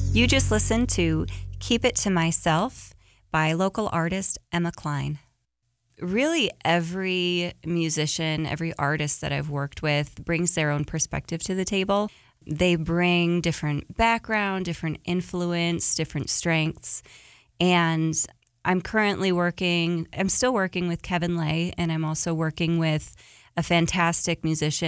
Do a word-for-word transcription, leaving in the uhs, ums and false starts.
You just listened to Keep It to Myself by local artist Emma Klein. Really, every musician, every artist that I've worked with brings their own perspective to the table. They bring different background, different influence, different strengths. And I'm currently working, I'm still working with Kevin Lay, and I'm also working with a fantastic musician